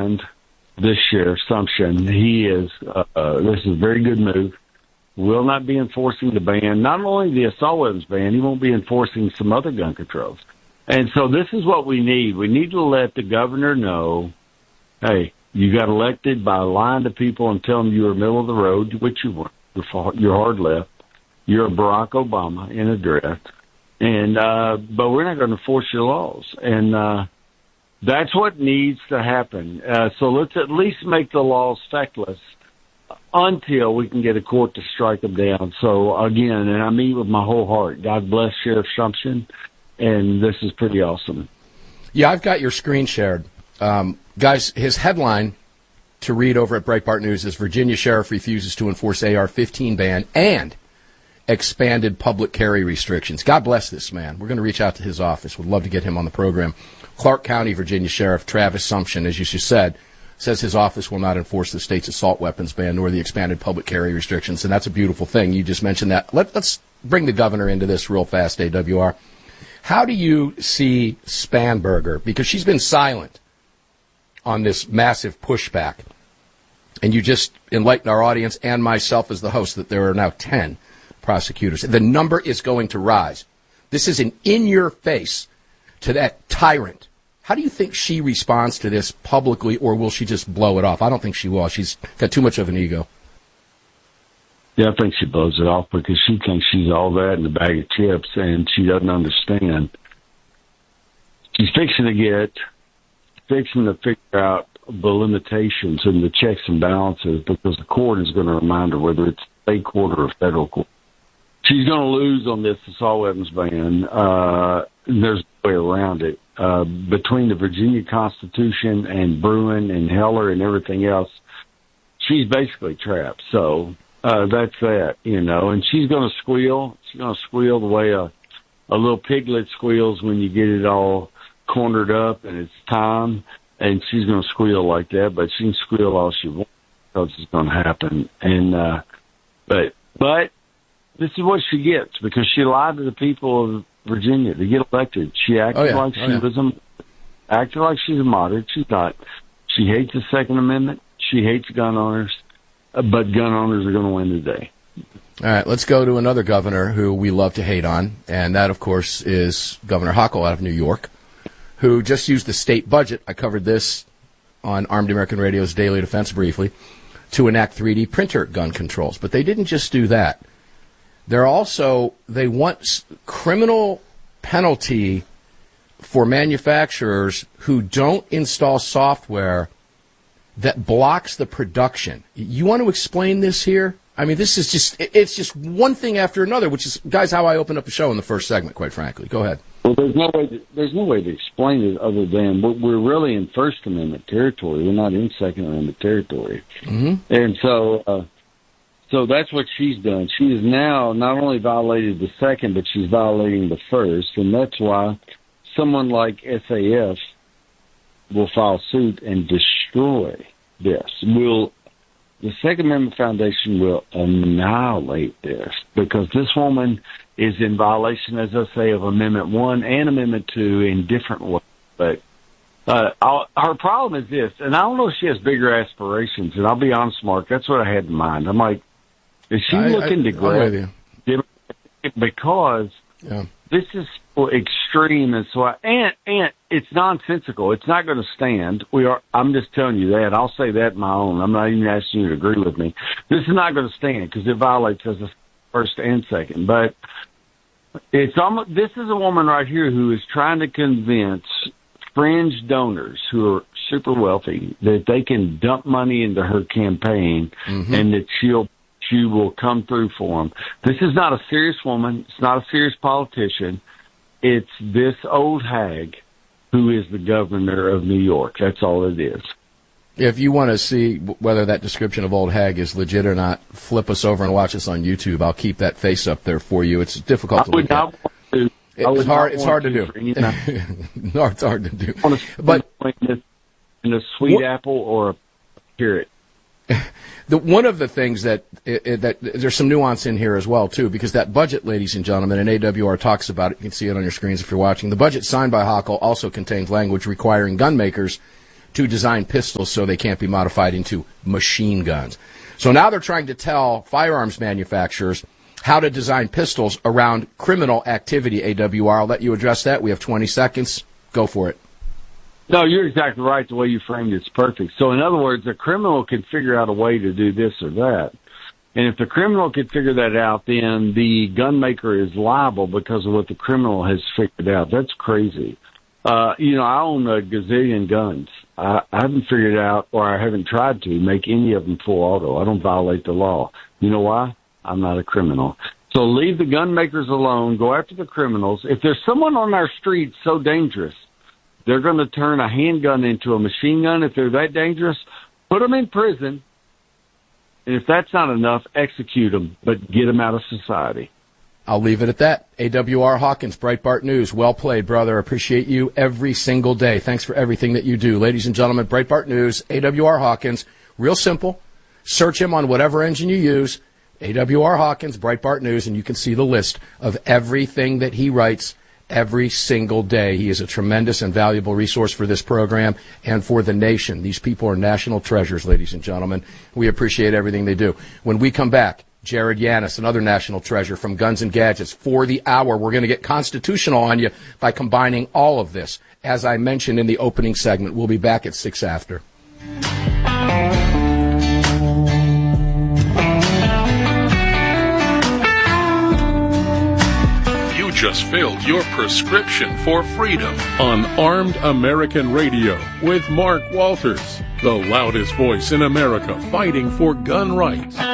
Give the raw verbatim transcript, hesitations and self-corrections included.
commend this sheriff, Sumption. He is, uh, uh, this is a very good move. Will not be enforcing the ban, not only the assault weapons ban, he won't be enforcing some other gun controls. And so this is what we need. We need to let the governor know, hey, you got elected by lying to people and telling them you were middle of the road, which you weren't. You're, you're hard left. You're a Barack Obama in a dress. And, uh, but we're not going to enforce your laws. And, uh, that's what needs to happen. Uh, so let's at least make the laws feckless until we can get a court to strike them down. So, again, and I mean with my whole heart, God bless Sheriff Sumption, and this is pretty awesome. Yeah, I've got your screen shared. Um, guys, his headline to read over at Breitbart News is Virginia Sheriff refuses to enforce A R fifteen ban and expanded public carry restrictions. God bless this man. We're going to reach out to his office. Would love to get him on the program. Clark County, Virginia Sheriff Travis Sumption, as you just said, says his office will not enforce the state's assault weapons ban nor the expanded public carry restrictions, and that's a beautiful thing. You just mentioned that. Let, let's bring the governor into this real fast, A W R. How do you see Spanberger? Because she's been silent on this massive pushback, and you just enlightened our audience and myself as the host that there are now ten prosecutors. The number is going to rise. This is an in-your-face to that tyrant. How do you think she responds to this publicly, or will she just blow it off? I don't think she will. She's got too much of an ego. Yeah, I think she blows it off because she thinks she's all that in a bag of chips, and she doesn't understand. She's fixing to get, fixing to figure out the limitations and the checks and balances because the court is going to remind her whether it's state court or a federal court. She's going to lose on this assault weapons ban. Uh, there's no way around it. Uh, between the Virginia Constitution and Bruin and Heller and everything else, she's basically trapped. So uh, that's that, you know. And she's going to squeal. She's going to squeal the way a, a little piglet squeals when you get it all cornered up and it's time. And she's going to squeal like that, but she can squeal all she wants because it's going to happen. And uh, but but this is what she gets because she lied to the people of Virginia to get elected. She acted oh, yeah. like she oh, yeah. was a, acted like she's a moderate. She's not. She hates the Second Amendment. She hates gun owners, but gun owners are going to win today. All right, let's go to another governor who we love to hate on, and that, of course, is Governor Hochul out of New York, who just used the state budget. I covered this on Armed American Radio's Daily Defense briefly, to enact three D printer gun controls. But they didn't just do that. They're also, they want criminal penalty for manufacturers who don't install software that blocks the production. You want to explain this here? I mean, this is just, it's just one thing after another, which is, guys, how I opened up the show in the first segment, quite frankly. Go ahead. Well, there's no way to, there's no way to explain it other than we're, we're really in First Amendment territory. We're not in Second Amendment territory. Mm-hmm. And so, uh, So that's what she's done. She has now not only violated the second, but she's violating the first, and that's why someone like S A F will file suit and destroy this. Will the Second Amendment Foundation will annihilate this because this woman is in violation, as I say, of Amendment One and Amendment Two in different ways. But uh, I'll, her problem is this, and I don't know if she has bigger aspirations. And I'll be honest, Mark, that's what I had in mind. I'm like, is she I, looking I, to grab because yeah. this is extreme and so I, and and it's nonsensical. It's not going to stand. We are. I'm just telling you that. I'll say that in my own. I'm not even asking you to agree with me. This is not going to stand because it violates us first and second. But it's almost. This is a woman right here who is trying to convince fringe donors who are super wealthy that they can dump money into her campaign mm-hmm. and that she'll. She will come through for them. This is not a serious woman. It's not a serious politician. It's this old hag who is the governor of New York. That's all it is. If you want to see whether that description of old hag is legit or not, flip us over and watch us on YouTube. I'll keep that face up there for you. It's difficult to look at. To, it's hard. It's hard to, to do. You know. No, it's hard to do. But in a sweet what, apple or a carrot. The, one of the things that, it, that there's some nuance in here as well, too, because that budget, ladies and gentlemen, and A W R talks about it. You can see it on your screens if you're watching. The budget signed by Hochul also contains language requiring gun makers to design pistols so they can't be modified into machine guns. So now they're trying to tell firearms manufacturers how to design pistols around criminal activity, A W R. I'll let you address that. We have twenty seconds. Go for it. No, you're exactly right. The way you framed it's perfect. So in other words, a criminal can figure out a way to do this or that. And if the criminal can figure that out, then the gun maker is liable because of what the criminal has figured out. That's crazy. Uh, you know, I own a gazillion guns. I, I haven't figured out, or I haven't tried to, make any of them full auto. I don't violate the law. You know why? I'm not a criminal. So leave the gun makers alone. Go after the criminals. If there's someone on our street so dangerous, they're going to turn a handgun into a machine gun. If they're that dangerous, put them in prison. And if that's not enough, execute them, but get them out of society. I'll leave it at that. A W R Hawkins, Breitbart News. Well played, brother. Appreciate you every single day. Thanks for everything that you do. Ladies and gentlemen, Breitbart News, A W R Hawkins. Real simple. Search him on whatever engine you use. A W R Hawkins, Breitbart News, and you can see the list of everything that he writes every single day. He is a tremendous and valuable resource for this program and for the nation. These people are national treasures, ladies and gentlemen. We appreciate everything they do. When we come back, Jared Yanis, another national treasure from Guns and Gadgets. For the hour, we're going to get constitutional on you by combining all of this. As I mentioned in the opening segment, we'll be back at six after. Just filled your prescription for freedom on Armed American Radio with Mark Walters, the loudest voice in America fighting for gun rights.